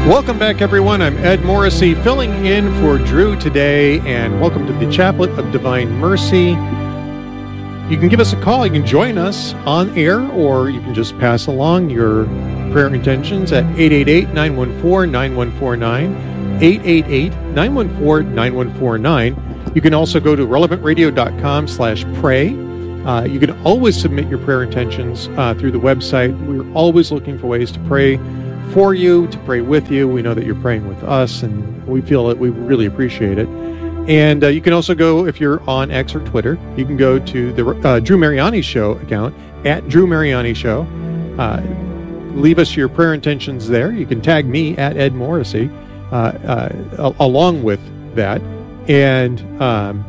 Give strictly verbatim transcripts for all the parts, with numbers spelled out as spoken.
Welcome back, everyone. I'm Ed Morrissey, filling in for Drew today, and welcome to the Chaplet of Divine Mercy. You can give us a call. You can join us on air, or you can just pass along your prayer intentions at eight eight eight, nine one four, nine one four nine, eight eight eight, nine one four, nine one four nine. You can also go to relevant radio dot com slash pray. Uh, you can always submit your prayer intentions uh, through the website. We're always looking for ways to pray for you, to pray with you. We know that you're praying with us, and we feel that we really appreciate it. And uh, you can also go, if you're on X or Twitter, you can go to the uh, Drew Mariani Show account, at Drew Mariani Show. Uh, leave us your prayer intentions there. You can tag me at Ed Morrissey uh, uh, along with that. And um,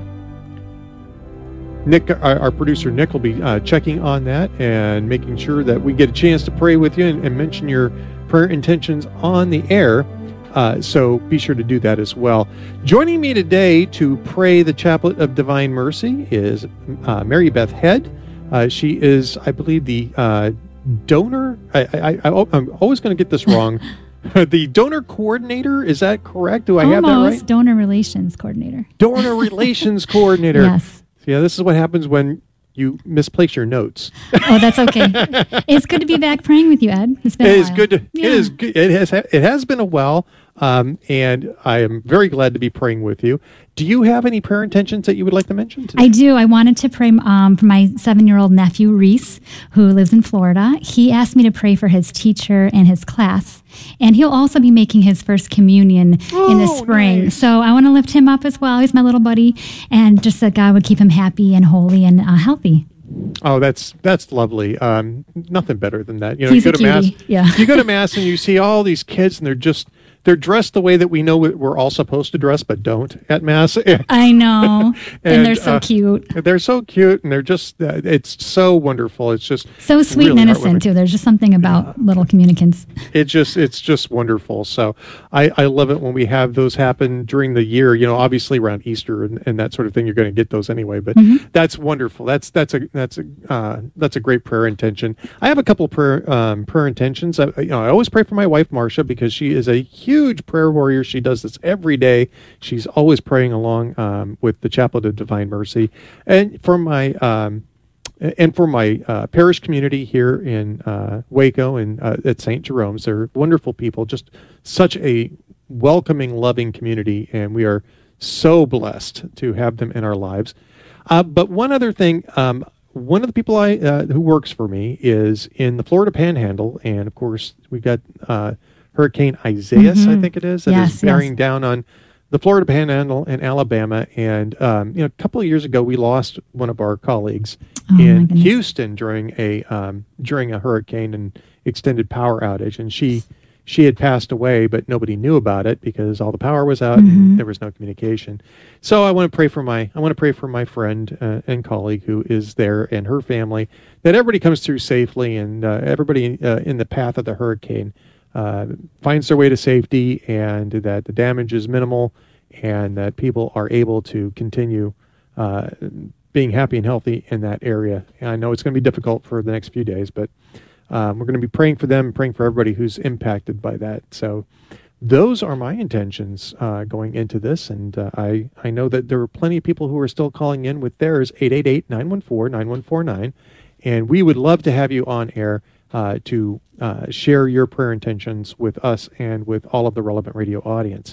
Nick, our, our producer Nick, will be uh, checking on that and making sure that we get a chance to pray with you and, and mention your prayer intentions on the air. Uh, so be sure to do that as well. Joining me today to pray the Chaplet of Divine Mercy is uh, Mary Beth Head. Uh, she is, I believe, the uh, donor. I, I, I, I'm always going to get this wrong. The donor coordinator, is that correct? Do I Almost. have that right? Donor relations coordinator. Donor relations coordinator. Yes. Yeah, this is what happens when you misplace your notes. Oh, that's okay. It's good to be back praying with you, Ed. It's been It a is while. good. To, Yeah. It is good. It has. It has been a while, um, and I am very glad to be praying with you. Do you have any prayer intentions that you would like to mention today? I do. I wanted to pray um, for my seven-year-old nephew, Reese, who lives in Florida. He asked me to pray for his teacher and his class, and he'll also be making his first communion oh, in the spring. Nice. So I want to lift him up as well. He's my little buddy, and just that God would keep him happy and holy and uh, healthy. Oh, that's that's lovely. Um, nothing better than that. You know, He's you a go to mass. cutie. Yeah. You go to mass and you see all these kids, and they're just they're dressed the way that we know we're all supposed to dress, but don't at mass. I know, and, And, they're so uh, cute. They're so cute, and they're just, uh, it's so wonderful. It's just So sweet really and innocent, heartwarming. too. There's just something about little communicants. It just, it's just wonderful. So I, I love it when we have those happen during the year, you know, obviously around Easter and, and that sort of thing, you're going to get those anyway, but Mm-hmm. that's wonderful. That's, that's a, that's a, uh, that's a great prayer intention. I have a couple of prayer, um, prayer intentions. I, you know, I always pray for my wife, Marcia, because she is a huge prayer warrior. She does this every day. She's always praying along, um, with the Chaplet of Divine Mercy. And for my, um, and for my uh, parish community here in uh, Waco and uh, at Saint Jerome's. They're wonderful people, just such a welcoming, loving community, and we are so blessed to have them in our lives. Uh, but one other thing, um, one of the people I uh, who works for me is in the Florida Panhandle, and of course we've got uh, Hurricane Isaias, Mm-hmm. I think it is, that Yes, is bearing yes. down on the Florida Panhandle and Alabama. And um, you know, a couple of years ago, we lost one of our colleagues Oh, my in goodness. Houston during a um, during a hurricane and extended power outage, and she she had passed away, but nobody knew about it because all the power was out Mm-hmm. and there was no communication. So I want to pray for my I want to pray for my friend uh, and colleague who is there and her family, that everybody comes through safely, and uh, everybody uh, in the path of the hurricane uh, finds their way to safety, and that the damage is minimal, and that people are able to continue uh, being happy and healthy in that area. And I know it's going to be difficult for the next few days, but um, we're going to be praying for them and praying for everybody who's impacted by that. So those are my intentions uh, going into this. And uh, I, I know that there are plenty of people who are still calling in with theirs, eight eight eight, nine one four, nine one four nine. And we would love to have you on air uh, to uh, share your prayer intentions with us and with all of the Relevant Radio audience.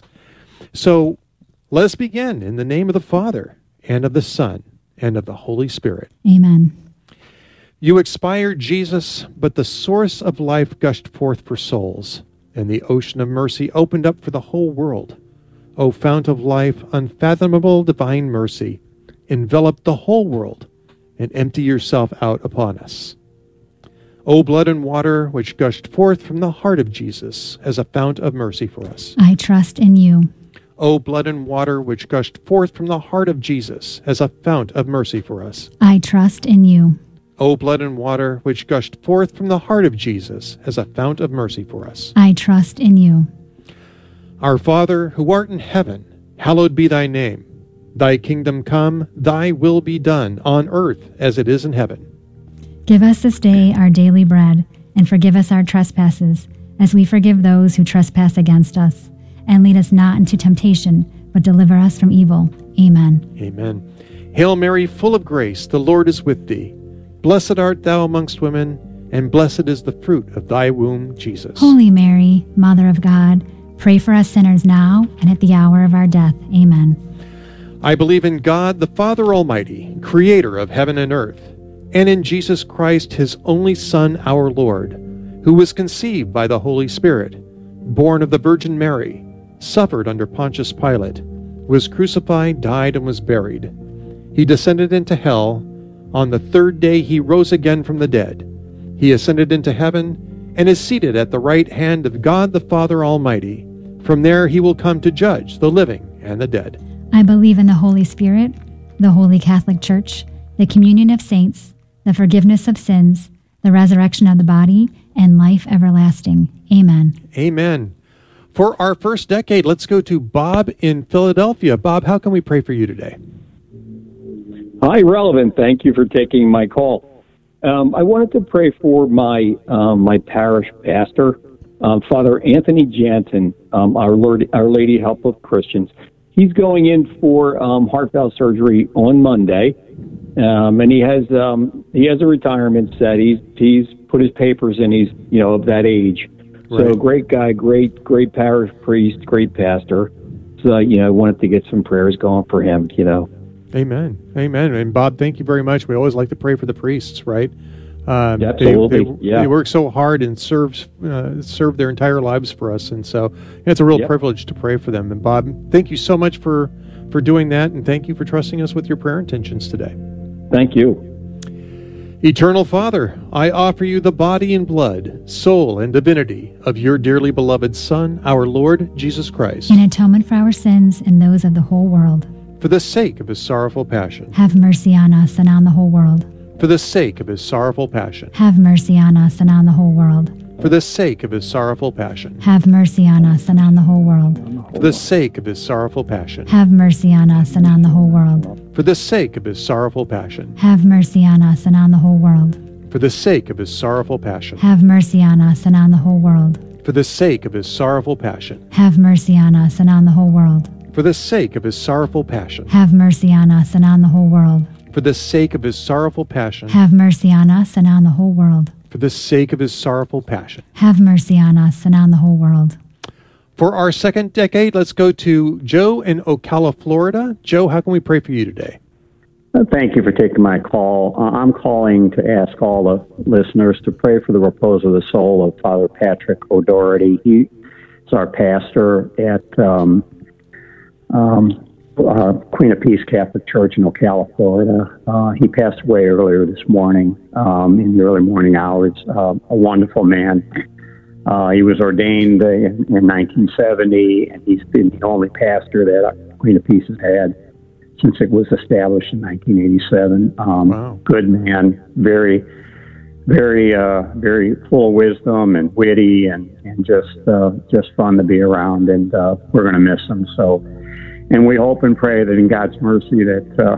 So let us begin in the name of the Father, and of the Son, and of the Holy Spirit. Amen. You expired, Jesus, but the source of life gushed forth for souls, and the ocean of mercy opened up for the whole world. O fount of life, unfathomable divine mercy, envelop the whole world, and empty yourself out upon us. O blood and water, which gushed forth from the heart of Jesus as a fount of mercy for us. I trust in you. O blood and water, which gushed forth from the heart of Jesus as a fount of mercy for us. I trust in you. O blood and water, which gushed forth from the heart of Jesus as a fount of mercy for us. I trust in you. Our Father, who art in heaven, hallowed be thy name. Thy kingdom come, thy will be done, on earth as it is in heaven. Give us this day our daily bread, and forgive us our trespasses, as we forgive those who trespass against us. And lead us not into temptation, but deliver us from evil. Amen. Amen. Hail Mary, full of grace, the Lord is with thee. Blessed art thou amongst women, and blessed is the fruit of thy womb, Jesus. Holy Mary, Mother of God, pray for us sinners now and at the hour of our death. Amen. I believe in God, the Father Almighty, creator of heaven and earth, and in Jesus Christ, his only Son, our Lord, who was conceived by the Holy Spirit, born of the Virgin Mary, suffered under Pontius Pilate, was crucified, died, and was buried. He descended into hell. On the third day he rose again from the dead. He ascended into heaven and is seated at the right hand of God the Father Almighty. From there he will come to judge the living and the dead. I believe in the Holy Spirit, the Holy Catholic Church, the communion of saints, the forgiveness of sins, the resurrection of the body, and life everlasting. Amen. Amen. For our first decade, let's go to Bob in Philadelphia. Bob, how can we pray for you today? Hi, Relevant. Thank you for taking my call. Um, I wanted to pray for my um, my parish pastor, um, Father Anthony Jansen, um, Our Lord, Our Lady Help of Christians. He's going in for um, heart valve surgery on Monday, um, and he has um, he has a retirement set. He's he's put his papers in. He's you know of that age. So Right. great guy, great great parish priest, great pastor. So you know, I wanted to get some prayers going for him. You know. Amen. Amen. And Bob, thank you very much. We always like to pray for the priests, right? Um, Absolutely. They, they, yeah. they work so hard and serve uh, serve their entire lives for us, and so it's a real Yep. privilege to pray for them. And Bob, thank you so much for for doing that, and thank you for trusting us with your prayer intentions today. Thank you. Eternal Father, I offer you the body and blood, soul and divinity of your dearly beloved Son, our Lord Jesus Christ, In atonement for our sins and those of the whole world, for the sake of his sorrowful passion, have mercy on us and on the whole world. for the sake of his sorrowful passion, Have mercy on us and on the whole world. for the sake of his sorrowful passion, Have mercy on us and on the whole world. for the sake of his sorrowful passion, Have mercy on us and on the whole world. for the sake of his sorrowful passion, Have mercy on us and on the whole world. for the sake of his sorrowful passion, Have mercy on us and on the whole world. for the sake of his sorrowful passion, Have mercy on us and on the whole world. for the sake of his sorrowful passion, Have mercy on us and on the whole world. for the sake of his sorrowful passion, Have mercy on us and on the whole world. for the sake of his sorrowful passion. Have mercy on us and on the whole world. For our second decade, let's go to Joe in Ocala, Florida. Joe, how can we pray for you today? Uh, Thank you for taking my call. Uh, I'm calling to ask all the listeners to pray for the repose of the soul of Father Patrick O'Doherty. He is our pastor at um, um, uh, Queen of Peace Catholic Church in Ocala, Florida. Uh, he passed away earlier this morning um, in the early morning hours. Uh, a wonderful man. Uh, he was ordained uh, in, in nineteen seventy, and he's been the only pastor that Queen of Peace has had since it was established in nineteen eighty-seven. Um, Wow. Good man, very, very, uh, very full of wisdom and witty, and and just uh, just fun to be around. And uh, we're going to miss him. So, and we hope and pray that in God's mercy that uh,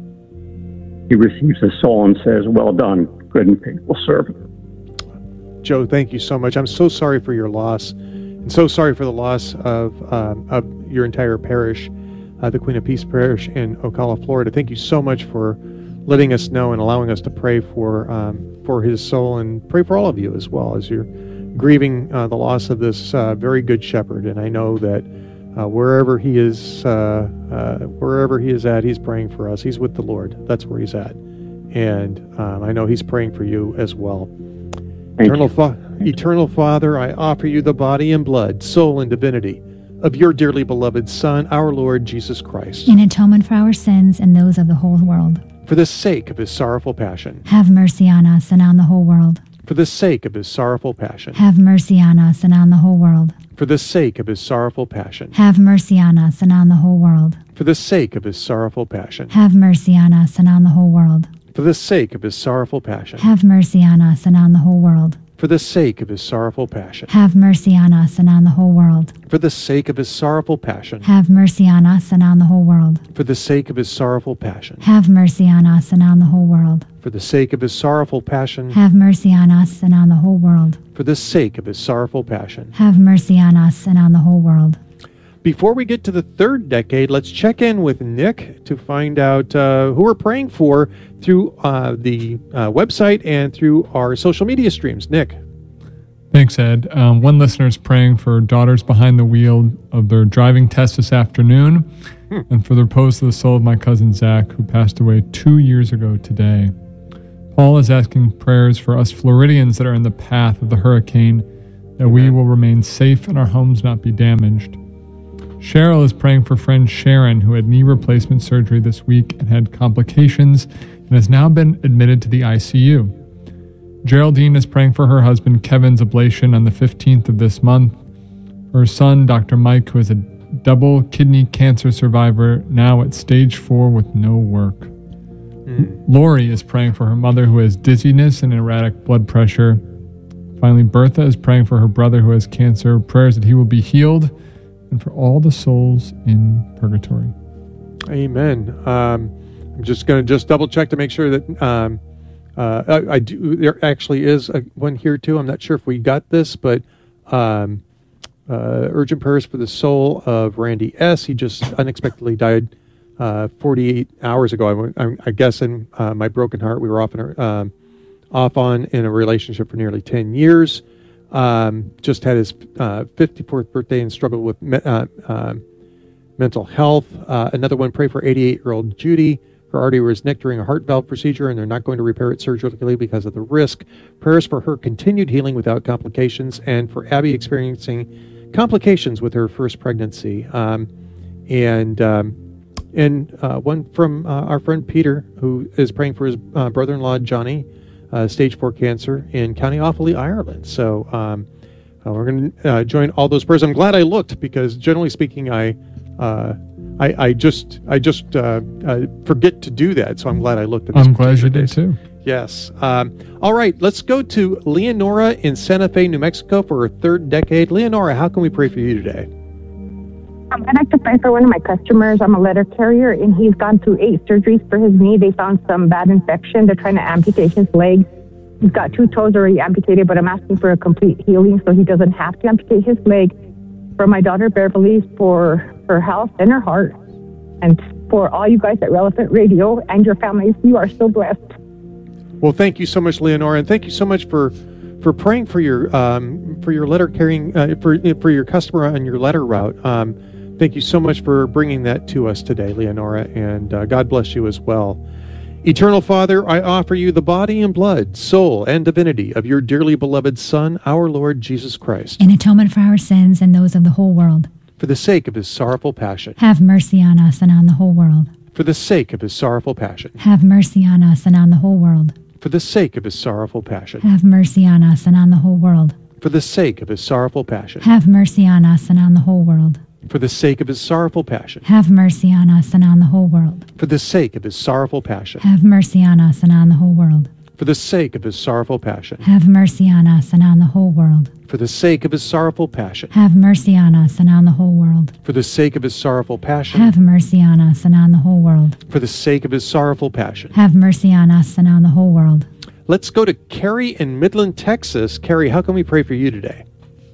he receives his soul and says, "Well done, good and faithful servant." Joe, thank you so much. I'm so sorry for your loss, and so sorry for the loss of um, of your entire parish, uh, the Queen of Peace Parish in Ocala, Florida. Thank you so much for letting us know and allowing us to pray for um, for his soul, and pray for all of you as well as you're grieving uh, the loss of this uh, very good shepherd. And I know that uh, wherever he is, uh, uh, wherever he is at, he's praying for us. He's with the Lord. That's where he's at, and um, I know he's praying for you as well. Thank Eternal, you. Fa- Eternal Father, I offer you the body and blood, soul and divinity of your dearly beloved Son, our Lord Jesus Christ, In atonement for our sins and those of the whole world, for the sake of his sorrowful passion, have mercy on us and on the whole world. for the sake of his sorrowful passion, Have mercy on us and on the whole world. for the sake of his sorrowful passion, Have mercy on us and on the whole world. for the sake of his sorrowful passion, Have mercy on us and on the whole world. for the sake of his sorrowful passion, Have mercy on us and on the whole world. for the sake of his sorrowful passion. Have mercy on us and on the whole world. For the sake of his sorrowful passion. Have mercy on us and on the whole world. For the sake of his sorrowful passion. Have mercy on us and on the whole world. For the sake of his sorrowful passion. Have mercy on us and on the whole world. For the sake of his sorrowful passion. Have mercy on us and on the whole world. Before we get to the third decade, let's check in with Nick to find out uh, who we're praying for through uh, the uh, website and through our social media streams. Nick. Thanks, Ed. Um, one listener is praying for daughters behind the wheel of their driving test this afternoon, hmm. and for the repose of the soul of my cousin Zach, who passed away two years ago today. Paul is asking prayers for us Floridians that are in the path of the hurricane, that Amen. We will remain safe and our homes not be damaged. Cheryl is praying for friend Sharon, who had knee replacement surgery this week and had complications and has now been admitted to the I C U. Geraldine is praying for her husband Kevin's ablation on the fifteenth of this month. Her son, Doctor Mike, who is a double kidney cancer survivor, now at stage four with no work. Mm. Lori is praying for her mother, who has dizziness and erratic blood pressure. Finally, Bertha is praying for her brother, who has cancer, prayers that he will be healed, and for all the souls in purgatory. Amen. Um, I'm just going to just double check to make sure that um, uh, I, I do. There actually is a, one here too. I'm not sure if we got this, but um, uh, urgent prayers for the soul of Randy S. He just unexpectedly died uh, forty-eight hours ago. I, I, I guess in uh, my broken heart, we were off, in a, um, off on in a relationship for nearly ten years. Um, just had his uh, fifty-fourth birthday and struggled with me- uh, uh, mental health. Uh, another one, pray for eighty-eight-year-old Judy. Her artery was nicked during a heart valve procedure, and they're not going to repair it surgically because of the risk. Prayers for her continued healing without complications, and for Abby experiencing complications with her first pregnancy. Um, and um, and uh, one from uh, our friend Peter, who is praying for his uh, brother-in-law Johnny, Uh, stage four cancer in County Offaly, Ireland. So um, uh, we're going to uh, join all those prayers. I'm glad I looked, because generally speaking, I uh, I, I just I just uh, uh, forget to do that. So I'm glad I looked at this. I'm glad you did too. Yes. Um, all right. Let's go to Leonora in Santa Fe, New Mexico for her third decade. Leonora, how can we pray for you today? Um, I'd like to pray for one of my customers. I'm a letter carrier, and he's gone through eight surgeries for his knee. They found some bad infection. They're trying to amputate his leg. He's got two toes already amputated, but I'm asking for a complete healing so he doesn't have to amputate his leg. For my daughter Beverly, for her health and her heart, and for all you guys at Relevant Radio and your families, you are so blessed. Well, thank you so much, Leonora, and thank you so much for for praying for your um, for your letter carrying uh, for for your customer on your letter route. Um, Thank you so much for bringing that to us today, Leonora, and uh, God bless you as well. Eternal Father, I offer you the body and blood, soul, and divinity of your dearly beloved Son, our Lord Jesus Christ, in atonement for our sins and those of the whole world. For the sake of his sorrowful passion. Have mercy on us and on the whole world. For the sake of his sorrowful passion. Have mercy on us and on the whole world. For the sake of his sorrowful passion. Have mercy on us and on the whole world. For the sake of his sorrowful passion. Have mercy on us and on the whole world. For the sake of his sorrowful passion. Have mercy on us and on the whole world. For the sake of his sorrowful passion. Have mercy on us and on the whole world. For the sake of his sorrowful passion. Have mercy on us and on the whole world. For the sake of his sorrowful passion. Have mercy on us and on the whole world. For the sake of his sorrowful passion. Have mercy on us and on the whole world. For the sake of his sorrowful passion. Have mercy on us and on the whole world. Let's go to Carrie in Midland, Texas. Carrie, how can we pray for you today?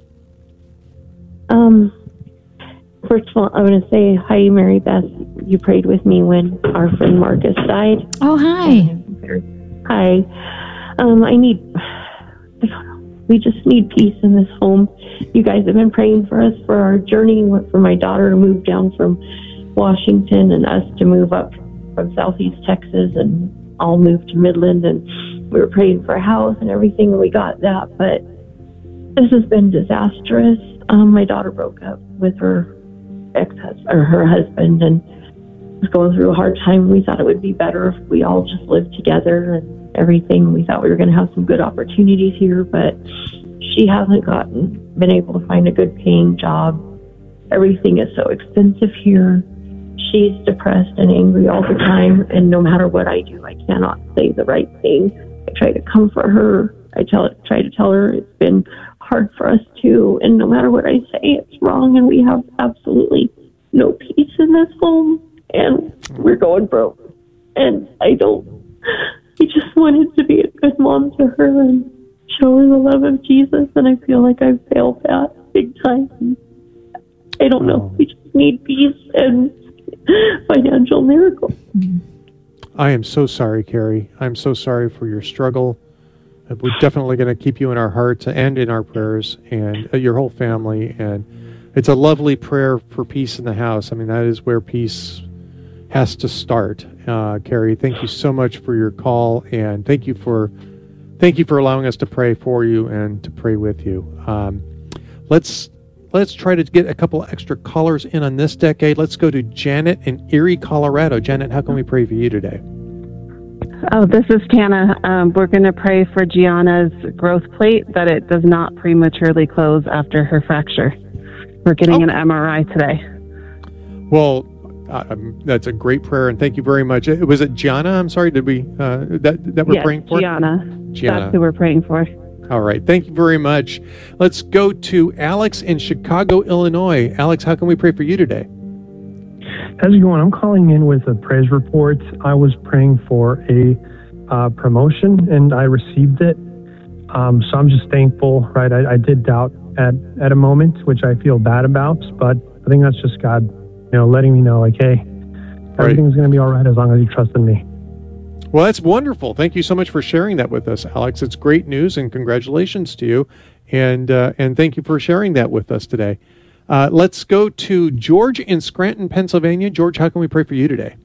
Um... First of all, I want to say hi, Mary Beth. You prayed with me when our friend Marcus died. Oh, hi. Hi. Um, I need, I don't know, we just need peace in this home. You guys have been praying for us for our journey, for my daughter to move down from Washington and us to move up from Southeast Texas and all move to Midland. And we were praying for a house and everything, and we got that. But this has been disastrous. Um, my daughter broke up with her ex-husband or her husband and was going through a hard time. We thought it would be better if we all just lived together and everything. We thought we were going to have some good opportunities here, but she hasn't gotten been able to find a good paying job. Everything is so expensive here. She's depressed and angry all the time, and no matter what I do, I cannot say the right thing. I try to comfort her. I tell try to tell her it's been hard for us too, and no matter what I say, it's wrong, and we have absolutely no peace in this home, and we're going broke. And I don't. I just wanted to be a good mom to her and show her the love of Jesus, and I feel like I've failed that big time. I don't know. We just need peace and financial miracle. I am so sorry, Carrie. I'm so sorry for your struggle. We're definitely going to keep you in our hearts and in our prayers, and uh, your whole family. And it's a lovely prayer for peace in the house. I mean, that is where peace has to start. Uh, Carrie, thank you so much for your call, and thank you for thank you for allowing us to pray for you and to pray with you. Um, let's let's try to get a couple extra callers in on this decade. Let's go to Janet in Erie, Colorado. Janet, how can we pray for you today? Oh, this is Tana. Um, we're going to pray for Gianna's growth plate, that it does not prematurely close after her fracture. We're getting oh. an M R I today. Well, uh, um, that's a great prayer, and thank you very much. Was it Gianna? I'm sorry, did we uh, that that we're yes, praying for? Gianna. Gianna. That's who we're praying for. All right, thank you very much. Let's go to Alex in Chicago, Illinois. Alex, how can we pray for you today? How's it going? I'm calling in with a praise report. I was praying for a uh, promotion, and I received it. Um, so I'm just thankful, right? I, I did doubt at, at a moment, which I feel bad about, but I think that's just God, you know, letting me know, like, hey, everything's going to be all right as long as you trust in me. Well, that's wonderful. Thank you so much for sharing that with us, Alex. It's great news, and congratulations to you. And uh, and thank you for sharing that with us today. Uh, let's go to George in Scranton, Pennsylvania. George, how can we pray for you today?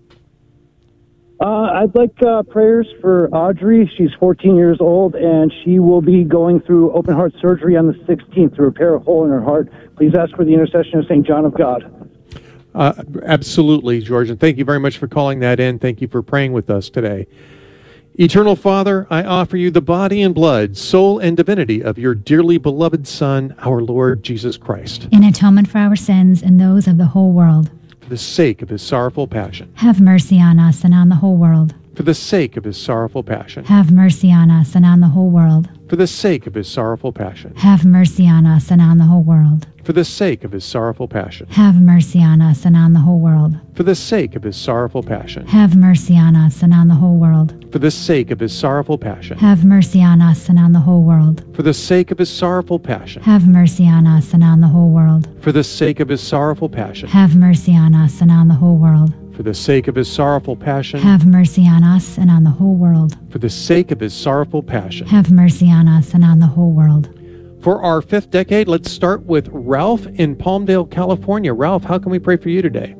Uh, I'd like uh, prayers for Audrey. She's fourteen years old, and she will be going through open heart surgery on the sixteenth to repair a hole in her heart. Please ask for the intercession of Saint John of God. Uh, absolutely, George, and thank you very much for calling that in. Thank you for praying with us today. Eternal Father, I offer you the body and blood, soul and divinity of your dearly beloved Son, our Lord Jesus Christ, in atonement for our sins and those of the whole world. For the sake of his sorrowful passion. Have mercy on us and on the whole world. For the sake of his sorrowful passion. Have mercy on us and on the whole world. For the sake of his sorrowful passion. Have mercy on us and on the whole world. For the sake of his sorrowful passion. Have mercy on us and on the whole world. For the sake of his sorrowful passion. Have mercy on us and on the whole world. For the sake of his sorrowful passion. Have mercy on us and on the whole world. For the sake of his sorrowful passion. Have mercy on us and on the whole world. For the sake of his sorrowful passion. Have mercy on us and on the whole world. For the sake of his sorrowful passion. Have mercy on us and on the whole world. For the sake of his sorrowful passion. Have mercy on us and on the whole world. For our fifth decade, let's start with Ralph in Palmdale, California. Ralph, how can we pray for you today?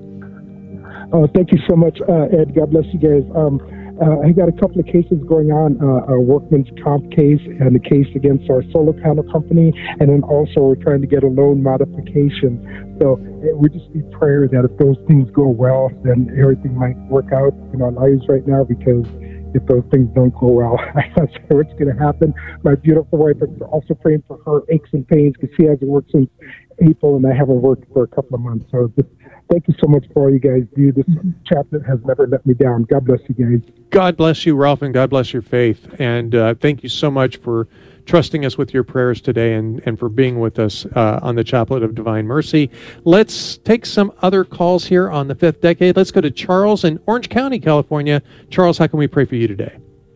Oh, thank you so much, uh, Ed. God bless you guys. Um, uh, I got a couple of cases going on, uh, a workman's comp case and a case against our solar panel company, and then also we're trying to get a loan modification. So we just need prayer that if those things go well, then everything might work out in our lives right now, because if those things don't go well, I'm not sure what's going to happen. My beautiful wife, I'm also praying for her aches and pains, because she hasn't worked since April, and I haven't worked for a couple of months. So just thank you so much for all you guys do. This chapter has never let me down. God bless you guys. God bless you, Ralph, and God bless your faith. And uh, thank you so much for trusting us with your prayers today, and, and for being with us uh, on the Chaplet of Divine Mercy. Let's take some other calls here on the fifth decade. Let's go to Charles in Orange County, California. Charles, how can we pray for you today?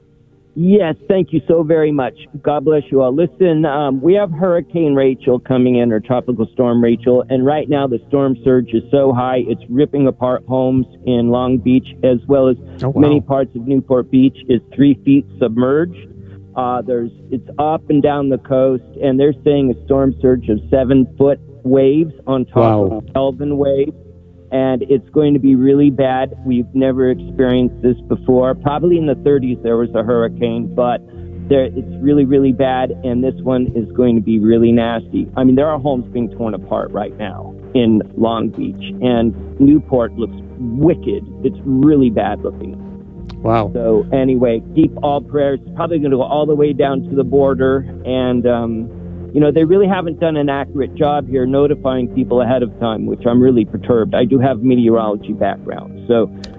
Yes, thank you so very much. God bless you all. Listen, um, we have Hurricane Rachel coming in, or Tropical Storm Rachel, and right now the storm surge is so high, it's ripping apart homes in Long Beach, as well as oh, wow. many parts of Newport Beach is three feet submerged. Uh, there's it's up and down the coast, and they're saying a storm surge of seven foot waves on top wow. of Kelvin waves, and it's going to be really bad. We've never experienced this before. Probably in the thirties there was a hurricane, but there it's really, really bad, and this one is going to be really nasty. I mean, there are homes being torn apart right now in Long Beach, and Newport looks wicked. It's really bad looking. Wow. So anyway, keep all prayers. It's probably going to go all the way down to the border. And, um, you know, they really haven't done an accurate job here notifying people ahead of time, which I'm really perturbed. I do have meteorology background. So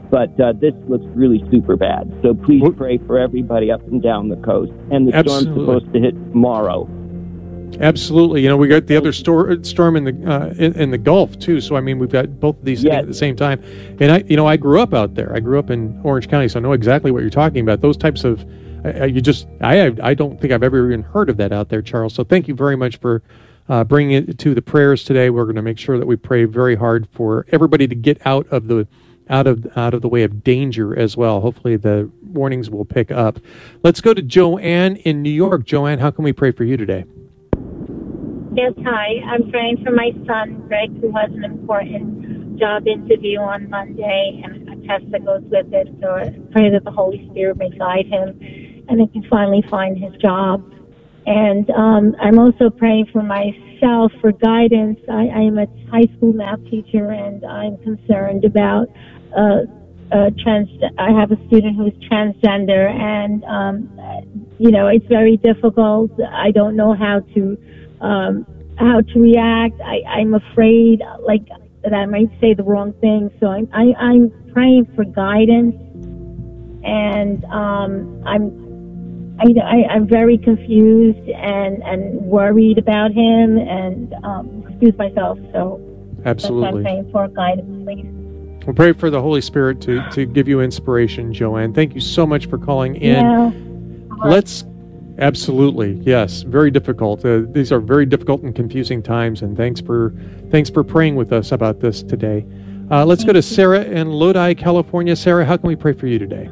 but uh, this looks really super bad. So please pray for everybody up and down the coast. And the Absolutely. storm's supposed to hit tomorrow. Absolutely. You know, we got the other stor- storm in the uh, in, in the Gulf too. So I mean, we've got both of these Yes. things at the same time. And I, you know, I grew up out there. I grew up in Orange County, so I know exactly what you're talking about. Those types of, uh, you just, I, I don't think I've ever even heard of that out there, Charles. So thank you very much for uh, bringing it to the prayers today. We're going to make sure that we pray very hard for everybody to get out of the out of out of the way of danger as well. Hopefully the warnings will pick up. Let's go to Joanne in New York. Joanne, how can we pray for you today? Yes, hi. I'm praying for my son, Greg, who has an important job interview on Monday and a test that goes with it. So I pray that the Holy Spirit may guide him and he can finally find his job. And um, I'm also praying for myself for guidance. I, I am a high school math teacher, and I'm concerned about uh, uh, trans. I have a student who's transgender, and um, you know it's very difficult. I don't know how to um, how to react. I, I'm afraid, like that, I might say the wrong thing. So I'm I, I'm praying for guidance, and um, I'm. I, I, I'm very confused and, and worried about him and um, excuse myself. So Absolutely. That's what I'm praying for, guidance, please. We'll pray for the Holy Spirit to, to give you inspiration, Joanne. Thank you so much for calling in. Yeah. Let's, absolutely, yes, very difficult. Uh, these are very difficult and confusing times, and thanks for thanks for praying with us about this today. Uh, let's go to Sarah in Lodi, California. Sarah, how can we pray for you today?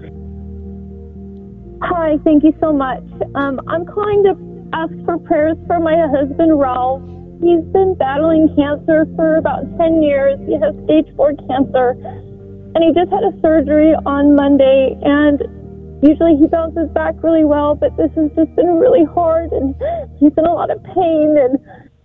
Hi, thank you so much. Um, I'm calling to ask for prayers for my husband, Ralph. He's been battling cancer for about ten years. He has stage four cancer, and he just had a surgery on Monday, and usually he bounces back really well, but this has just been really hard, and he's in a lot of pain, and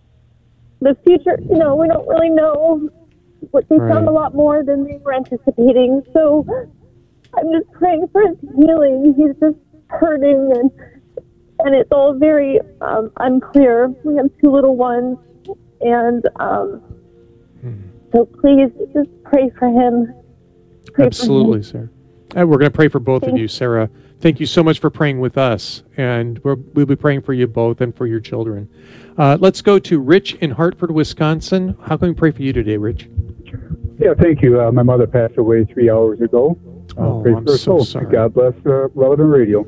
the future, you know, we don't really know. What become Right. a lot more than we were anticipating, so I'm just praying for his healing. He's just hurting, and and it's all very um, unclear. We have two little ones, and um, so please just pray for him. Pray Absolutely, for him. Sarah. And we're going to pray for both Thank of you, Sarah. Thank you so much for praying with us, and we're, we'll be praying for you both and for your children. Uh, let's go to Rich in Hartford, Wisconsin. How can we pray for you today, Rich? Yeah, thank you. Uh, my mother passed away three hours ago. Uh, Oh, pray I'm for her so soul. sorry. God bless uh, Relevant Radio.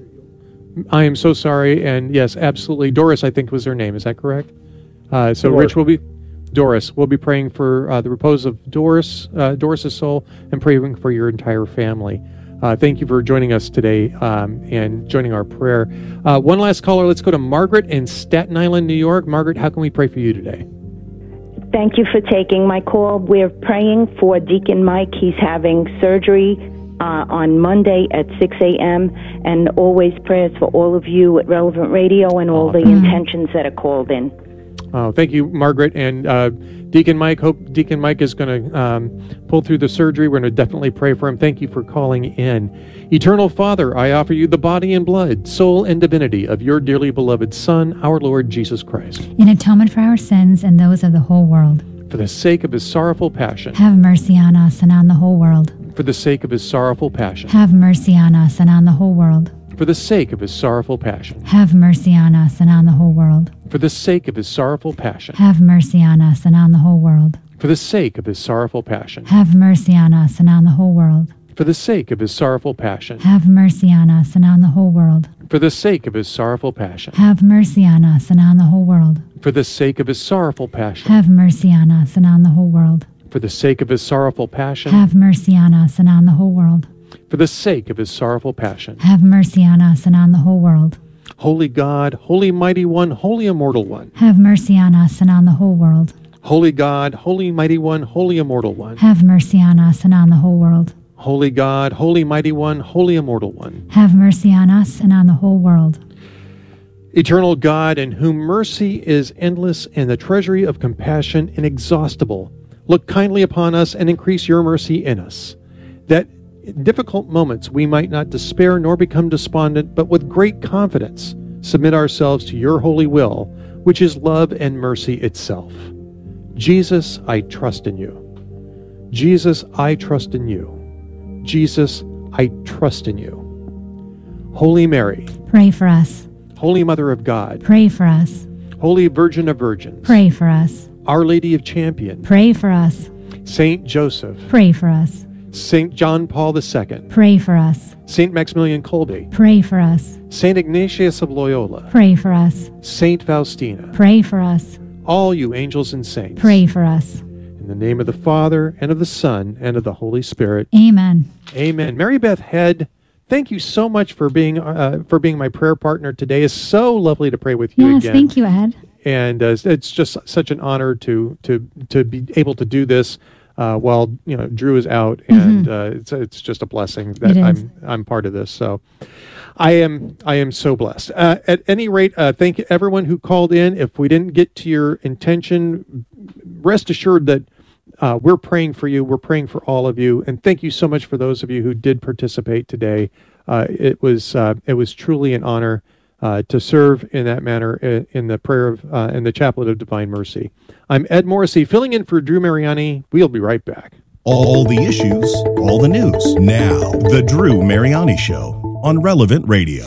I am so sorry, and yes, absolutely. Doris, I think, was her name. Is that correct? Uh, so, Doris. Rich will be Doris. We'll be praying for uh, the repose of Doris, uh, Doris's soul, and praying for your entire family. Uh, thank you for joining us today um, and joining our prayer. Uh, one last caller. Let's go to Margaret in Staten Island, New York. Margaret, how can we pray for you today? Thank you for taking my call. We're praying for Deacon Mike. He's having surgery uh, on Monday at six a.m. and always prayers for all of you at Relevant Radio and all the intentions that are called in. Oh, thank you, Margaret. And uh, Deacon Mike, hope Deacon Mike is going to um, pull through the surgery. We're going to definitely pray for him. Thank you for calling in. Eternal Father, I offer you the body and blood, soul and divinity of your dearly beloved Son, our Lord Jesus Christ, In atonement for our sins and those of the whole world. for the sake of his sorrowful passion, Have mercy on us and on the whole world. for the sake of his sorrowful passion, Have mercy on us and on the whole world. for the sake of his sorrowful passion, Have mercy on us and on the whole world. for the sake of his sorrowful passion, Have mercy on us and on the whole world. for the sake of his sorrowful passion, Have mercy on us and on the whole world. for the sake of his sorrowful passion, Have mercy on us and on the whole world. for the sake of his sorrowful passion, Have mercy on us and on the whole world. for the sake of his sorrowful passion, Have mercy on us and on the whole world. for the sake of his sorrowful passion, Have mercy on us and on the whole world. for the sake of his sorrowful passion. Have mercy on us and on the whole world. Holy God, holy mighty one, holy immortal one. Have mercy on us and on the whole world. Holy God, holy mighty one, holy immortal one. Have mercy on us and on the whole world. Holy God, holy mighty one, holy immortal one. Have mercy on us and on the whole world. Eternal God, in whom mercy is endless and the treasury of compassion inexhaustible, look kindly upon us and increase your mercy in us, that in difficult moments we might not despair nor become despondent, but with great confidence submit ourselves to your holy will, which is love and mercy itself. Jesus, I trust in you. Jesus, I trust in you. Jesus, I trust in you. Holy Mary, Pray for us. Holy Mother of God, Pray for us. Holy Virgin of Virgins, Pray for us. Our Lady of Champions, Pray for us. Saint Joseph, Pray for us. Saint John Paul the Second, Pray for us. Saint Maximilian Kolbe, Pray for us. Saint Ignatius of Loyola, Pray for us. Saint Faustina, Pray for us. all you angels and saints. Pray for us. In the name of the Father, and of the Son, and of the Holy Spirit. Amen. Amen. Mary Beth Head, thank you so much for being uh, for being my prayer partner today. It's so lovely to pray with you Yes, again. thank you, Ed. And uh, it's just such an honor to to to be able to do this uh, while you know Drew is out, and Mm-hmm. uh, it's it's just a blessing that It is. I'm I'm part of this. So I am I am so blessed. Uh, at any rate, uh, thank you everyone who called in. If we didn't get to your intention, rest assured that uh, we're praying for you. We're praying for all of you, and thank you so much for those of you who did participate today. Uh, it was uh, it was truly an honor uh, to serve in that manner in, in the prayer of uh, in the Chaplet of Divine Mercy. I'm Ed Morrissey, filling in for Drew Mariani. We'll be right back. All the issues, all the news. Now, the Drew Mariani Show on Relevant Radio.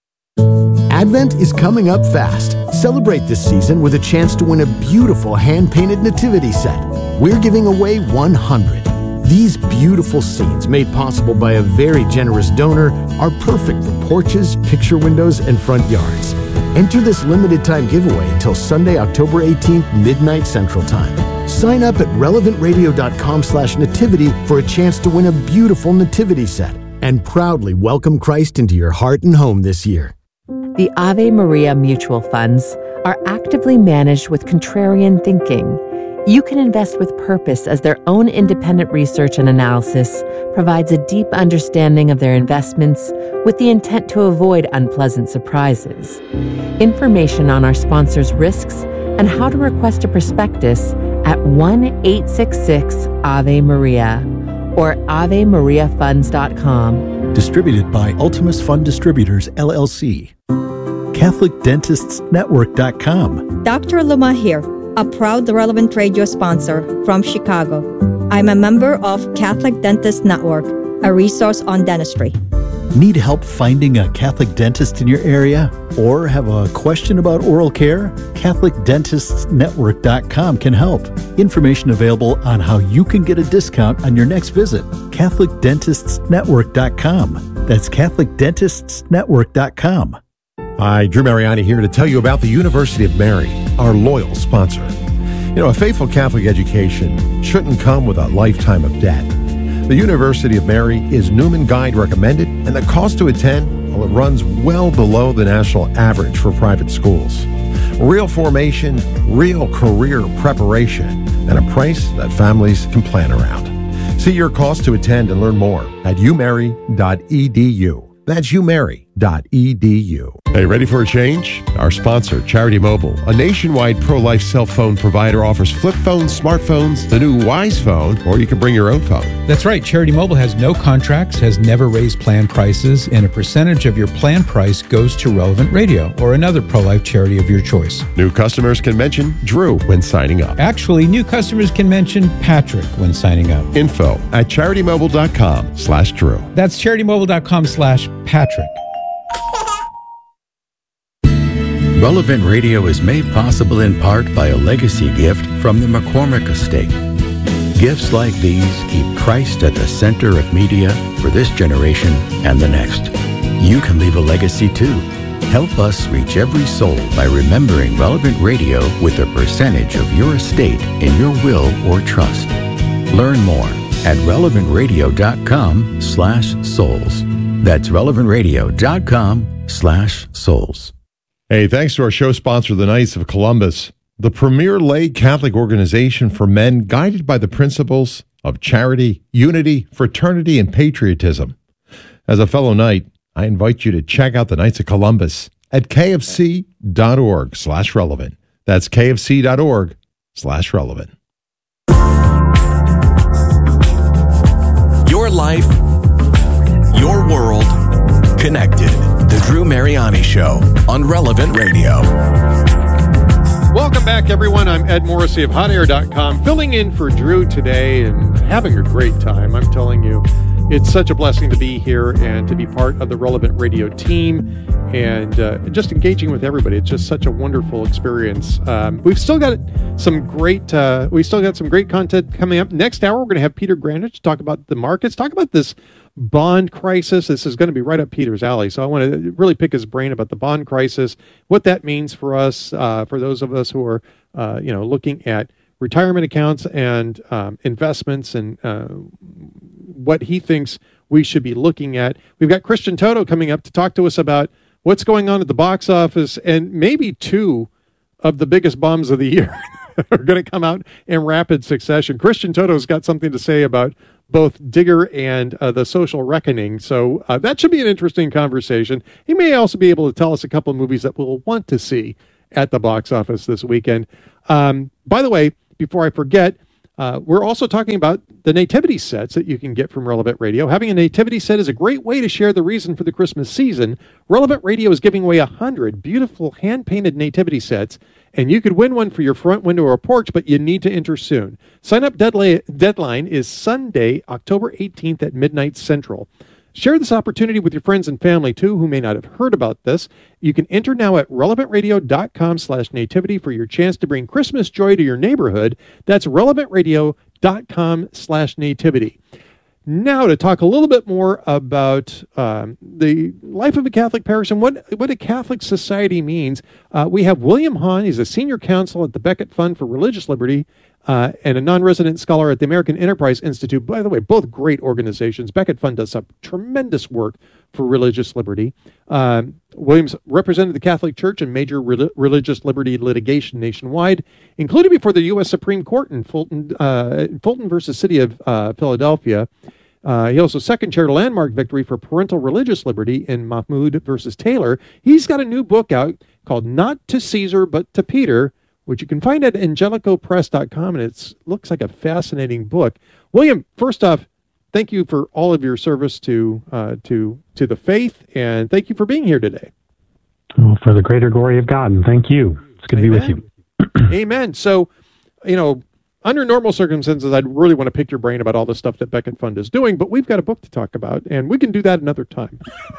Advent is coming up fast. Celebrate this season with a chance to win a beautiful hand-painted nativity set. We're giving away one hundred. These beautiful scenes, made possible by a very generous donor, are perfect for porches, picture windows, and front yards. Enter this limited-time giveaway until Sunday, October eighteenth, midnight Central Time. Sign up at relevantradio.com slash nativity for a chance to win a beautiful nativity set and proudly welcome Christ into your heart and home this year. The Ave Maria mutual funds are actively managed with contrarian thinking. You can invest with purpose as their own independent research and analysis provides a deep understanding of their investments with the intent to avoid unpleasant surprises. Information on our sponsors' risks and how to request a prospectus at one eight six six Ave Maria or ave maria funds dot com. Distributed by Ultimus Fund Distributors, L L C. Catholic Dentists Network dot com. Doctor Luma here, a proud Relevant Radio sponsor from Chicago. I'm a member of Catholic Dentists Network, a resource on dentistry. Need help finding a Catholic dentist in your area? Or have a question about oral care? Catholic Dentists Network dot com can help. Information available on how you can get a discount on your next visit. Catholic Dentists Network dot com. That's Catholic Dentists Network dot com. Hi, Drew Mariani here to tell you about the University of Mary, our loyal sponsor. You know, a faithful Catholic education shouldn't come with a lifetime of debt. The University of Mary is Newman Guide recommended, and the cost to attend, well, it runs well below the national average for private schools. Real formation, real career preparation, and a price that families can plan around. See your cost to attend and learn more at u mary dot e d u. That's u mary dot e d u. Hey, ready for a change? Our sponsor, Charity Mobile, a nationwide pro-life cell phone provider, offers flip phones, smartphones, the new Wise phone, or you can bring your own phone. That's right. Charity Mobile has no contracts, has never raised plan prices, and a percentage of your plan price goes to Relevant Radio or another pro-life charity of your choice. New customers can mention Drew when signing up. Actually, new customers can mention Patrick when signing up. Info at charity mobile dot com slash Drew. That's charity mobile dot com slash Patrick. Relevant Radio is made possible in part by a legacy gift from the McCormick Estate. Gifts like these keep Christ at the center of media for this generation and the next. You can leave a legacy too. Help us reach every soul by remembering Relevant Radio with a percentage of your estate in your will or trust. Learn more at relevant radio dot com slash souls. That's relevant radio dot com slash souls. Hey, thanks to our show sponsor, the Knights of Columbus, the premier lay Catholic organization for men guided by the principles of charity, unity, fraternity, and patriotism. As a fellow Knight, I invite you to check out the Knights of Columbus at k f c dot org slash relevant. That's k f c dot org slash relevant. Your life, your world, connected. The Drew Mariani Show on Relevant Radio. Welcome back, everyone. I'm Ed Morrissey of hot air dot com, filling in for Drew today and having a great time. I'm telling you, it's such a blessing to be here and to be part of the Relevant Radio team and uh, just engaging with everybody. It's just such a wonderful experience. Um, we've still got some great, uh, we still got some great content coming up. Next hour, we're going to have Peter Grandich talk about the markets, talk about this bond crisis. This is going to be right up Peter's alley. So I want to really pick his brain about the bond crisis, what that means for us, uh, for those of us who are, uh, you know, looking at retirement accounts and um, investments, and uh, what he thinks we should be looking at. We've got Christian Toto coming up to talk to us about what's going on at the box office, and maybe two of the biggest bombs of the year are going to come out in rapid succession. Christian Toto's got something to say about both Digger and uh, The Social Reckoning, so uh, that should be an interesting conversation. He may also be able to tell us a couple of movies that we'll want to see at the box office this weekend. Um, by the way, before I forget, uh, we're also talking about the nativity sets that you can get from Relevant Radio. Having a nativity set is a great way to share the reason for the Christmas season. Relevant Radio is giving away one hundred beautiful hand-painted nativity sets, and you could win one for your front window or porch, but you need to enter soon. Sign-up deadline is Sunday, October eighteenth at midnight Central. Share this opportunity with your friends and family, too, who may not have heard about this. You can enter now at relevantradio.com slash nativity for your chance to bring Christmas joy to your neighborhood. That's relevantradio.com slash nativity. Now to talk a little bit more about um, the life of a Catholic parish and what, what a Catholic society means. Uh, we have William Hahn. He's a senior counsel at the Becket Fund for Religious Liberty uh, and a non-resident scholar at the American Enterprise Institute. By the way, both great organizations. Becket Fund does some tremendous work for religious liberty. Um, Williams represented the Catholic Church in major re- religious liberty litigation nationwide, including before the U S Supreme Court in Fulton, uh, Fulton versus City of uh, Philadelphia. Uh, he also second-chaired a landmark victory for parental religious liberty in Mahmoud versus Taylor. He's got a new book out called Not to Caesar, but to Peter, which you can find at angelico press dot com, and it looks like a fascinating book. William, first off, thank you for all of your service to uh, to to the faith, and thank you for being here today. Well, for the greater glory of God, and thank you. It's good Amen. to be with you. Amen. So, you know, under normal circumstances, I'd really want to pick your brain about all the stuff that Becket Fund is doing, but we've got a book to talk about, and we can do that another time.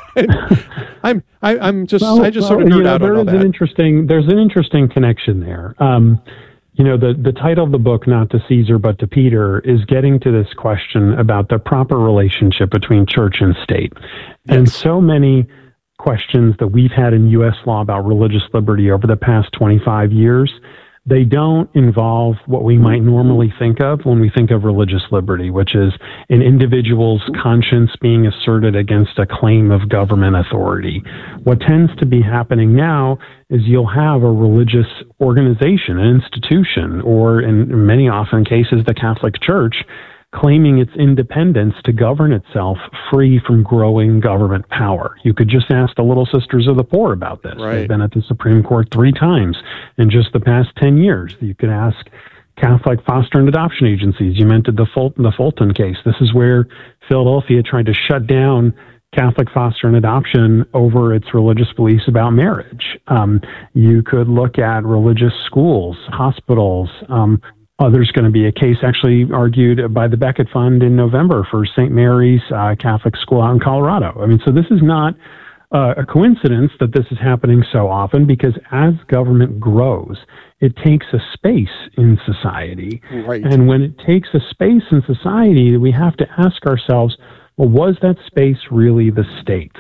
I'm I, I'm just well, I just well, sort of nerd you know, out there on all is that. An interesting, there's an interesting connection there. Um, you know, the, the title of the book, Not to Caesar, but to Peter, is getting to this question about the proper relationship between church and state. Yes. And so many questions that we've had in U S law about religious liberty over the past twenty-five years, they don't involve what we might normally think of when we think of religious liberty, which is an individual's conscience being asserted against a claim of government authority. What tends to be happening now is you'll have a religious organization, an institution, or in many often cases, the Catholic Church, claiming its independence to govern itself free from growing government power. You could just ask the Little Sisters of the Poor about this. Right. They've been at the Supreme Court three times in just the past ten years. You could ask Catholic foster and adoption agencies. You mentioned the Fulton, the Fulton case. This is where Philadelphia tried to shut down Catholic foster and adoption over its religious beliefs about marriage. Um, you could look at religious schools, hospitals. Um, uh, there's going to be a case actually argued by the Becket Fund in November for Saint Mary's uh, Catholic School out in Colorado. I mean, so this is not uh, a coincidence that this is happening so often, because as government grows, it takes a space in society. Right. And when it takes a space in society, we have to ask ourselves, well, was that space really the state's?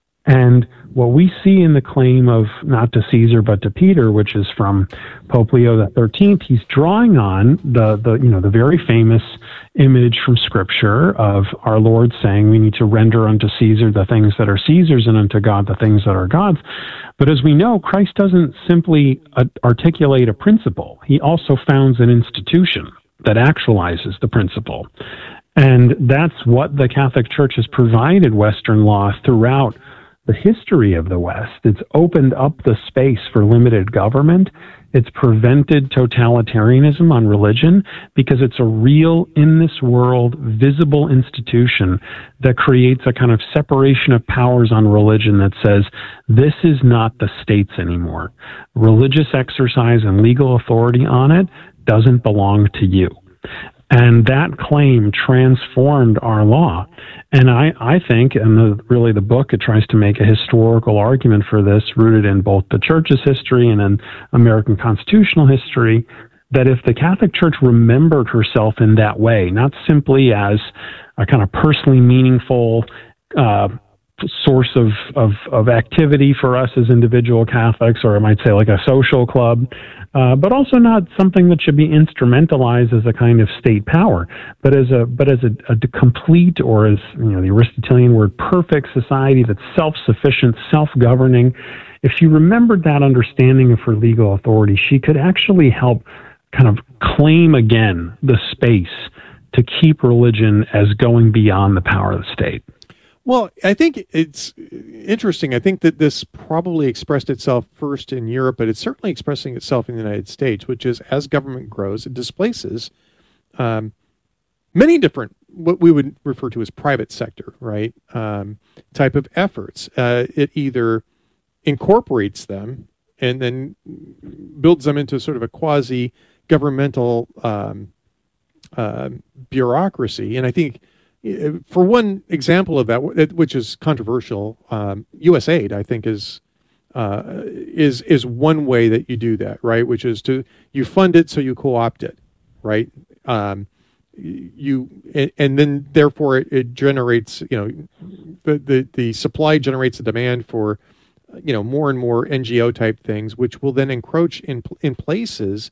And what we see in the claim of not to Caesar but to Peter, which is from Pope Leo the thirteenth, he's drawing on the, the you know the very famous image from Scripture of our Lord saying we need to render unto Caesar the things that are Caesar's and unto God the things that are God's. But as we know, Christ doesn't simply uh, articulate a principle. He also founds an institution that actualizes the principle. And that's what the Catholic Church has provided Western law throughout the history of the West. It's opened up the space for limited government. It's prevented totalitarianism on religion because it's a real, in this world, visible institution that creates a kind of separation of powers on religion that says, this is not the state's anymore. Religious exercise and legal authority on it doesn't belong to you. And that claim transformed our law. And I, I think, and the, really the book, it tries to make a historical argument for this, rooted in both the church's history and in American constitutional history, that if the Catholic Church remembered herself in that way, not simply as a kind of personally meaningful uh, source of, of, of activity for us as individual Catholics, or I might say like a social club, uh, but also not something that should be instrumentalized as a kind of state power, but as a but as a, a complete, or as you know the Aristotelian word, perfect society that's self-sufficient, self-governing. If she remembered that understanding of her legal authority, she could actually help kind of claim again the space to keep religion as going beyond the power of the state. Well, I think it's interesting. I think that this probably expressed itself first in Europe, but it's certainly expressing itself in the United States, which is as government grows, it displaces um, many different, what we would refer to as private sector, right, um, type of efforts. Uh, it either incorporates them and then builds them into sort of a quasi-governmental um, uh, bureaucracy. And I think for one example of that, which is controversial, um, U S A I D, I think, is uh, is is one way that you do that, right? Which is to you fund it so you co-opt it, right? Um, you and, and then therefore it, it generates, you know, the, the the supply generates a demand for, you know, more and more N G O type things, which will then encroach in in places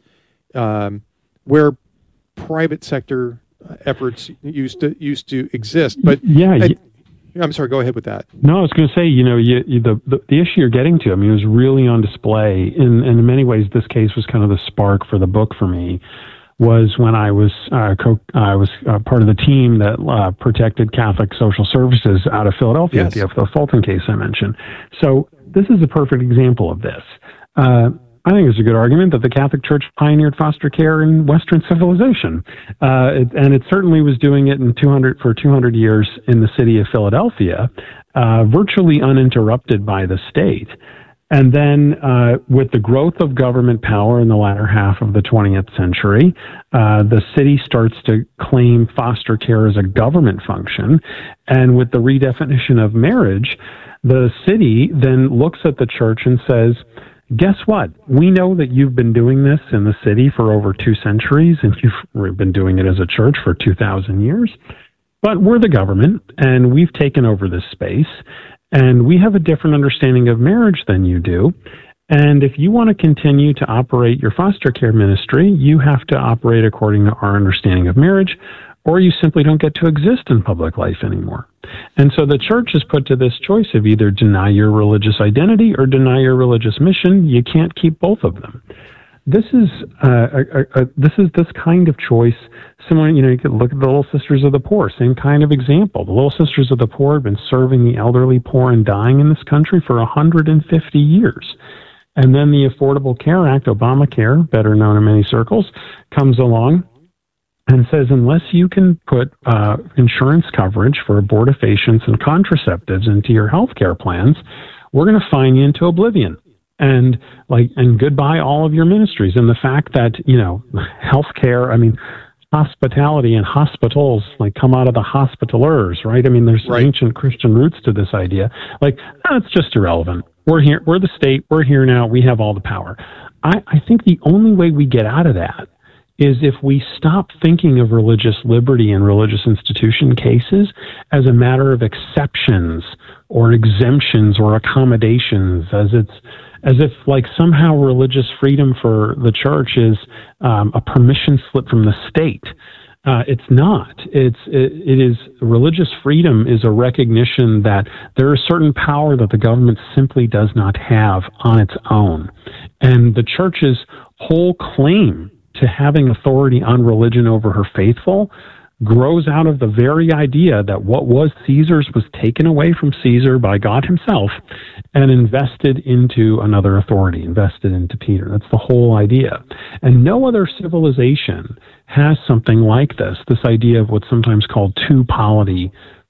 um, where private sector efforts used to used to exist. But yeah, I, I'm sorry. Go ahead with that. No, I was going to say, you know, you, you, the, the the issue you're getting to, I mean, it was really on display. In, and in many ways, this case was kind of the spark for the book for me. Was when I was uh, co- I was uh, part of the team that uh, protected Catholic social services out of Philadelphia, yes. the, the Fulton case I mentioned. So this is a perfect example of this. Uh, I think it's a good argument that the Catholic Church pioneered foster care in Western civilization, uh, it, and it certainly was doing it in two hundred for two hundred years in the city of Philadelphia, uh, virtually uninterrupted by the state. And then uh, with the growth of government power in the latter half of the twentieth century, uh, the city starts to claim foster care as a government function. And with the redefinition of marriage, the city then looks at the church and says, guess what? We know that you've been doing this in the city for over two centuries, and you've been doing it as a church for two thousand years. But we're the government, and we've taken over this space, and we have a different understanding of marriage than you do. And if you want to continue to operate your foster care ministry, you have to operate according to our understanding of marriage, or you simply don't get to exist in public life anymore. And so the church is put to this choice of either deny your religious identity or deny your religious mission. You can't keep both of them. This is uh, a, a, this is this kind of choice. Similar, you know, you could look at the Little Sisters of the Poor, same kind of example. The Little Sisters of the Poor have been serving the elderly, poor, and dying in this country for one hundred fifty years. And then the Affordable Care Act, Obamacare, better known in many circles, comes along and says, unless you can put uh, insurance coverage for abortifacients and contraceptives into your health care plans, we're going to fine you into oblivion. And like, and goodbye all of your ministries. And the fact that, you know, healthcare, I mean, hospitality and hospitals like come out of the hospitalers, right? I mean, there's right. ancient Christian roots to this idea. Like, oh, it's just irrelevant. We're here. We're the state. We're here now. We have all the power. I, I think the only way we get out of that is if we stop thinking of religious liberty and religious institution cases as a matter of exceptions or exemptions or accommodations, as it's as if like somehow religious freedom for the church is um, a permission slip from the state. Uh, it's not. It's it, it is religious freedom is a recognition that there is certain power that the government simply does not have on its own, and the church's whole claim to having authority on religion over her faithful grows out of the very idea that what was Caesar's was taken away from Caesar by God himself and invested into another authority, invested into Peter. That's the whole idea. And no other civilization has something like this, this idea of what's sometimes called two polity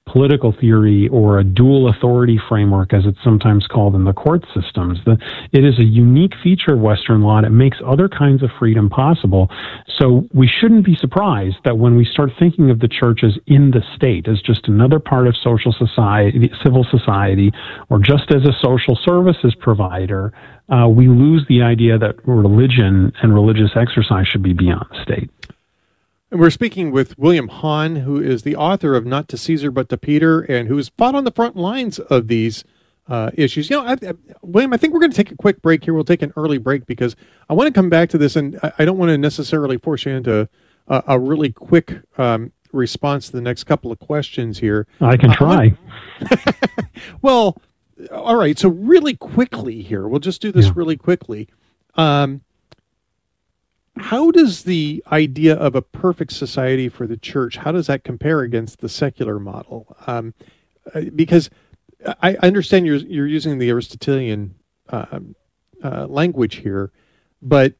political theory or a dual authority framework, as it's sometimes called in the court systems. The, it is a unique feature of Western law that makes other kinds of freedom possible. So we shouldn't be surprised that when we start thinking of the church as in the state, as just another part of social society, civil society, or just as a social services provider, uh, we lose the idea that religion and religious exercise should be beyond the state. And we're speaking with William Hahn, who is the author of Not to Caesar but to Peter, and who has fought on the front lines of these uh, issues. You know, I, I, William, I think we're going to take a quick break here. We'll take an early break because I want to come back to this, and I, I don't want to necessarily force you into a, a really quick um, response to the next couple of questions here. I can try. Uh, well, all right. So really quickly here, we'll just do this yeah. really quickly. Um, How does the idea of a perfect society for the church, how does that compare against the secular model? Um, because I understand you're you're using the Aristotelian uh, uh, language here, but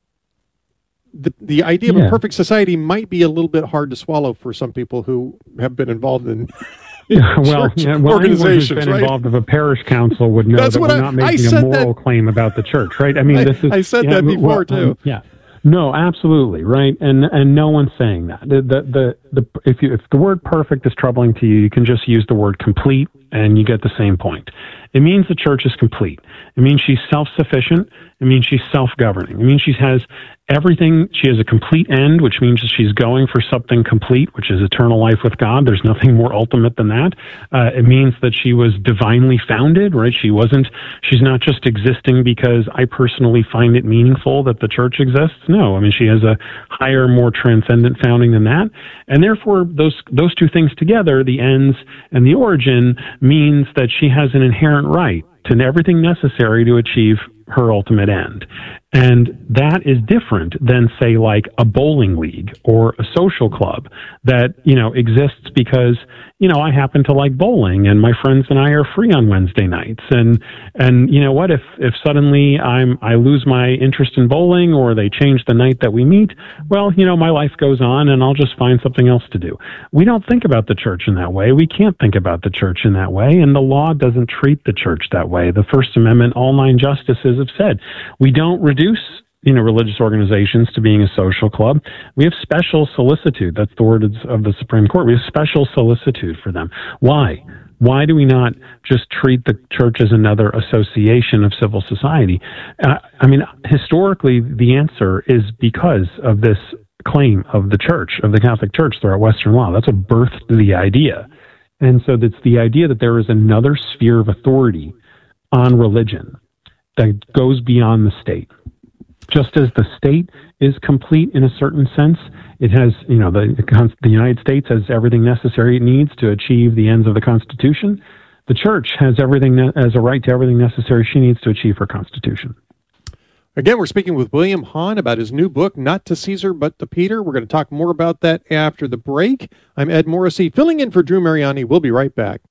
the the idea yeah. of a perfect society might be a little bit hard to swallow for some people who have been involved in. Yeah, well, yeah, well, anyone who's been right? involved with a parish council would know That's that we're I, not making a moral that. claim about the church, right? I mean, I, this is. I said yeah, that before well, too. Um, yeah. No, absolutely, right, and and no one's saying that. The, the the the if you if the word perfect is troubling to you, you can just use the word complete, and you get the same point. It means the church is complete. It means she's self-sufficient. It means she's self-governing. It means she has everything. She has a complete end, which means she's going for something complete, which is eternal life with God. There's nothing more ultimate than that. Uh, it means that she was divinely founded, right? She wasn't, she's not just existing because I personally find it meaningful that the church exists. No, I mean, she has a higher, more transcendent founding than that. And therefore, those, those two things together, the ends and the origin, means that she has an inherent right to everything necessary to achieve her ultimate end. And that is different than, say, like a bowling league or a social club that, you know, exists because, you know, I happen to like bowling and my friends and I are free on Wednesday nights. And, and you know what, if, if suddenly I'm, I lose my interest in bowling or they change the night that we meet, well, you know, my life goes on and I'll just find something else to do. We don't think about the church in that way. We can't think about the church in that way. And the law doesn't treat the church that way. The First Amendment, all nine justices have said, we don't reduce you know, religious organizations to being a social club. We have special solicitude. That's the word of the Supreme Court. We have special solicitude for them. Why? Why do we not just treat the church as another association of civil society? Uh, I mean, historically, the answer is because of this claim of the church, of the Catholic Church throughout Western law. That's what birthed the idea. And so that's the idea that there is another sphere of authority on religion that goes beyond the state. Just as the state is complete in a certain sense, it has, you know, the, the United States has everything necessary it needs to achieve the ends of the Constitution. The church has everything, has a right to everything necessary she needs to achieve her Constitution. Again, we're speaking with William Hahn about his new book, Not to Caesar, but to Peter. We're going to talk more about that after the break. I'm Ed Morrissey, filling in for Drew Mariani. We'll be right back.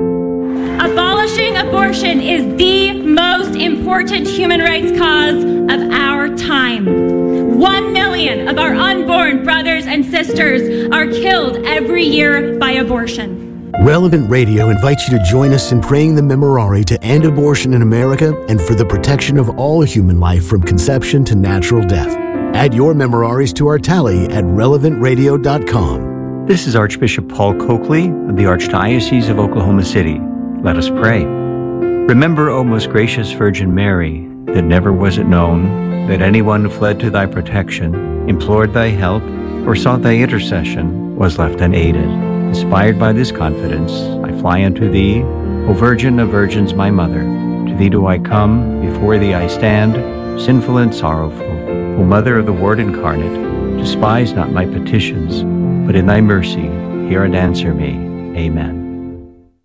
Abolishing abortion is the most important human rights cause of our time. One million of our unborn brothers and sisters are killed every year by abortion. Relevant Radio invites you to join us in praying the Memorare to end abortion in America and for the protection of all human life from conception to natural death. Add your Memoraries to our tally at relevant radio dot com. This is Archbishop Paul Coakley of the Archdiocese of Oklahoma City. Let us pray. Remember, O most gracious Virgin Mary, that never was it known that anyone who fled to thy protection, implored thy help, or sought thy intercession was left unaided. Inspired by this confidence, I fly unto thee, O Virgin of Virgins, my Mother. To thee do I come, before thee I stand, sinful and sorrowful. O Mother of the Word incarnate, despise not my petitions, but in thy mercy hear and answer me. Amen.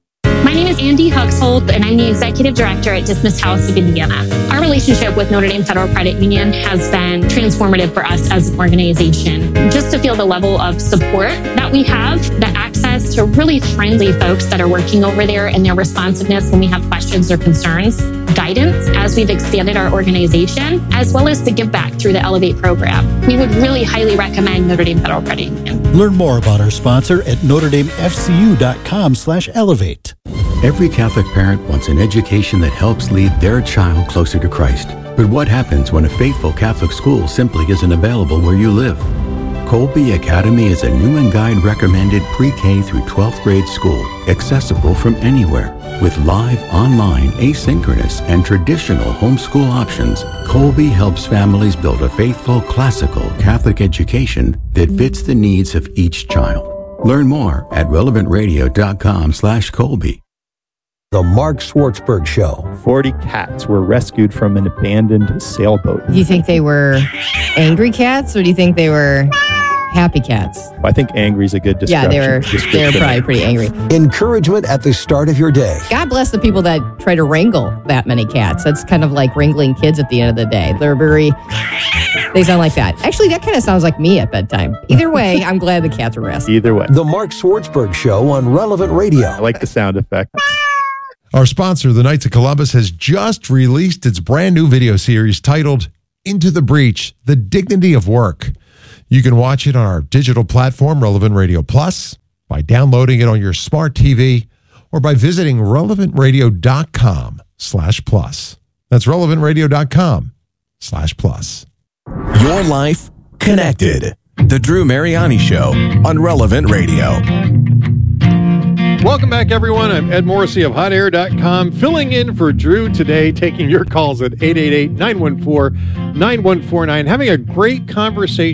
My name is Andy Huxholt, and I'm the Executive Director at Dismiss House of Indiana. Our relationship with Notre Dame Federal Credit Union has been transformative for us as an organization. Just to feel the level of support that we have, the access to really friendly folks that are working over there, and their responsiveness when we have questions or concerns, guidance as we've expanded our organization, as well as the give back through the Elevate program. We would really highly recommend Notre Dame Federal Credit Union. Learn more about our sponsor at notre dame f c u dot com slash elevate. Every Catholic parent wants an education that helps lead their child closer to Christ. But what happens when a faithful Catholic school simply isn't available where you live? Colby Academy is a Newman Guide recommended pre-K through twelfth grade school, accessible from anywhere. With live, online, asynchronous, and traditional homeschool options, Colby helps families build a faithful, classical Catholic education that fits the needs of each child. Learn more at relevant radio dot com slash Colby. The Mark Schwartzberg Show. forty cats were rescued from an abandoned sailboat. Do you think they were angry cats, or do you think they were happy cats? I think angry is a good description. Yeah, they were, they were probably pretty angry. Encouragement at the start of your day. God bless the people that try to wrangle that many cats. That's kind of like wrangling kids at the end of the day. They're very, they sound like that. Actually, that kind of sounds like me at bedtime. Either way, I'm glad the cats were rescued. Either way. The Mark Schwartzberg Show on Relevant Radio. I like the sound effect. Our sponsor, the Knights of Columbus, has just released its brand new video series titled Into the Breach, The Dignity of Work. You can watch it on our digital platform, Relevant Radio Plus, by downloading it on your smart T V, or by visiting relevant radio dot com slash plus. That's relevant radio dot com slash plus. Your life connected. The Drew Mariani Show on Relevant Radio. Welcome back, everyone. I'm Ed Morrissey of hot air dot com, filling in for Drew today, taking your calls at eight eight eight, nine one four, nine one four nine, having a great conversation